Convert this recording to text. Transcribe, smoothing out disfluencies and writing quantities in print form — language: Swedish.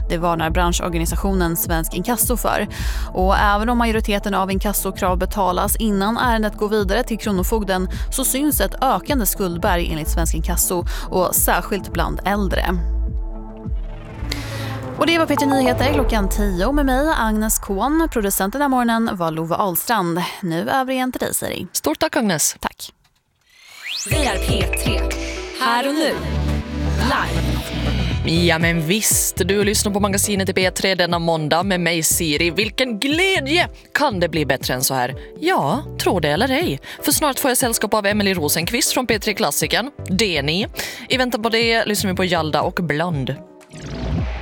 Det varnar branschorganisationen Svensk Inkasso för. Och även om majoriteten av inkassokrav betalas innan ärendet går vidare till Kronofogden så syns ett ökande skuldberg enligt Svensk Inkasso och särskilt bland äldre. Och det var Peter Nyheter klockan 10 med mig, Agnes Kohn. Producenten den här morgonen var Love Ahlstrand. Nu över igen till dig, Siri. Stort tack, Agnes. Tack. Vi är P3. Här och nu. Live. Ja, men visst. Du lyssnar på magasinet i P3 denna måndag med mig, Siri. Vilken glädje! Kan det bli bättre än så här? Ja, tro det eller ej. För snart får jag sällskap av Emily Rosenqvist från P3-klassiken. Det är ni. I väntan på det lyssnar vi på Jalda och Bland.